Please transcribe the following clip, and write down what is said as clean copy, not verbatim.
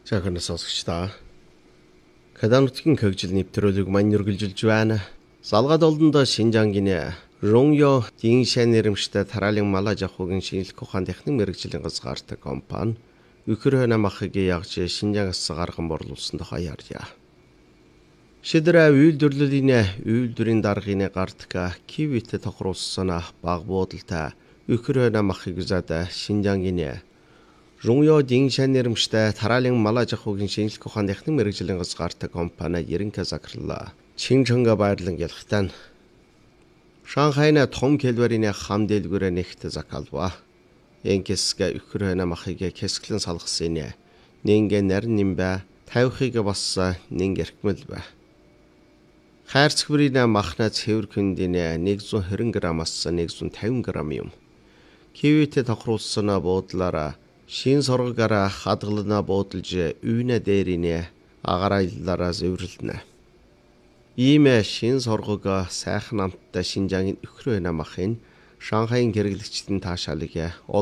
Жаахан сонсогчдаа. Кадан нутгийн хөгжил нэвтрүүлэг мань үргэлжилж байна. Залгаад олондоо Шинжангийн Rongyeo Dingshan нэрмжтэй тараалын малаж авахын шинжлэх ухаан техник мэргэжлийн газгаартай компани Ukraine махыг ягж Шинжангаас гарган борлуулсан тухай ярья. Шидрэ үйлдвэрлэлийн даргын гартка кивит тохируулсан баг буудалтай Ukraine махыг зад Шинжангийн Rongyeo Dingshan нэрмжтэй тараалын малаж авахын шинжлэх ухаан техник мэргэжлийн газгаартай компани ерөнхий захирлаа. Чинчанга байрлан ялхтан Шанхайна том кэлбэрийн хам дэлгүүрээ нэгт закалва. Энгэсгэ Ukraine махыг хэсгэлэн салгасан нингэ нарийн нимбэ тавихыг бас нинг эрхмэл бай. Хайрцагврийн махна цэвэр күндийн 120 грамаас 150 грамм юм. Кивит тохируулсан буудлаараа шин сургаараа хадгална буудалж үйнэ дээрийн агарааллаараа зөвөрлөнө. Ийм шин сургаг сайхан амттай Шинжангийн Ukraine махын Шанхайн хэрэглэгчдийн таашаалыг